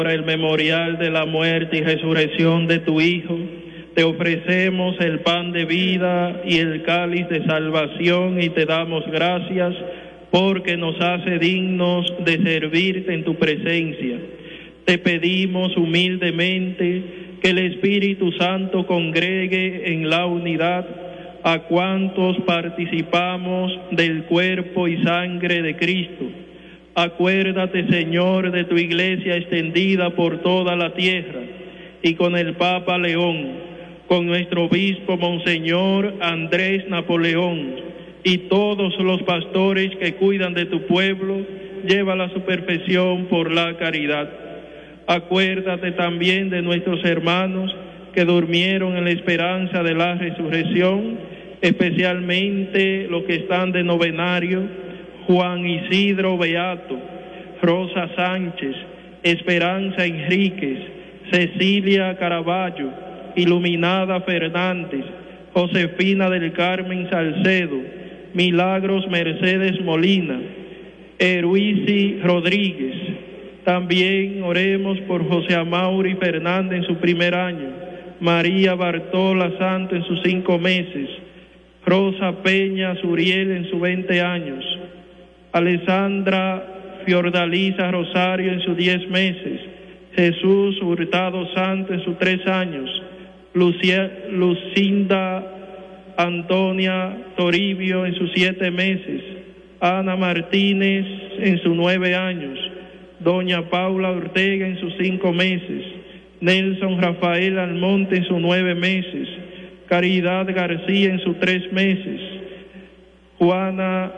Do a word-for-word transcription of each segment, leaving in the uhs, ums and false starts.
Por el memorial de la muerte y resurrección de tu Hijo, te ofrecemos el pan de vida y el cáliz de salvación y te damos gracias porque nos hace dignos de servirte en tu presencia. Te pedimos humildemente que el Espíritu Santo congregue en la unidad a cuantos participamos del cuerpo y sangre de Cristo. Acuérdate, Señor, de tu iglesia extendida por toda la tierra y con el Papa León, con nuestro obispo Monseñor Andrés Napoleón y todos los pastores que cuidan de tu pueblo, llévala a su perfección por la caridad. Acuérdate también de nuestros hermanos que durmieron en la esperanza de la resurrección, especialmente los que están de novenario: Juan Isidro Beato, Rosa Sánchez, Esperanza Enríquez, Cecilia Caraballo, Iluminada Fernández, Josefina del Carmen Salcedo, Milagros Mercedes Molina, Eruisi Rodríguez. También oremos por José Amaury Fernández en su primer año, María Bartola Santo en sus cinco meses, Rosa Peña Suriel en sus veinte años, Alessandra Fiordalisa Rosario en sus diez meses, Jesús Hurtado Santo en sus tres años, Lucia, Lucinda Antonia Toribio en sus siete meses, Ana Martínez en sus nueve años, Doña Paula Ortega en sus cinco meses, Nelson Rafael Almonte en sus nueve meses, Caridad García en sus tres meses, Juana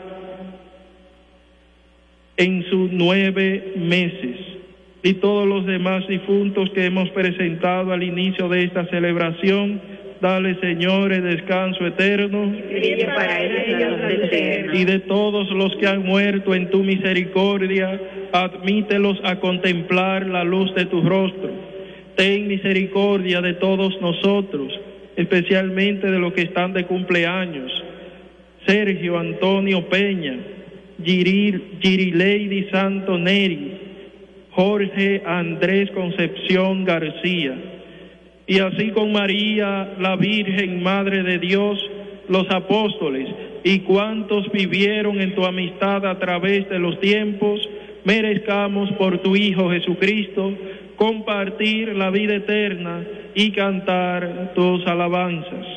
en sus nueve meses, y todos los demás difuntos que hemos presentado al inicio de esta celebración. Dale, Señor, el descanso eterno, y para ellos eterno. Y de todos los que han muerto en tu misericordia, admítelos a contemplar la luz de tu rostro. Ten misericordia de todos nosotros, especialmente de los que están de cumpleaños: Sergio Antonio Peña, Giril, Girileidi Santo Neri, Jorge Andrés Concepción García. Y así con María, la Virgen Madre de Dios, los apóstoles y cuantos vivieron en tu amistad a través de los tiempos, merezcamos por tu Hijo Jesucristo compartir la vida eterna y cantar tus alabanzas.